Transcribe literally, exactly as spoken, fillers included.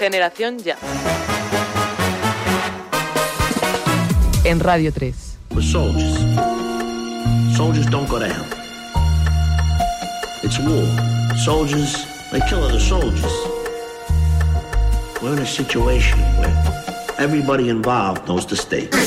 Generación Ya. En Radio tres. We're soldiers. Soldiers don't go to hell. It's war. Soldiers, they kill other soldiers. We're in a situation where everybody involved knows the stakes.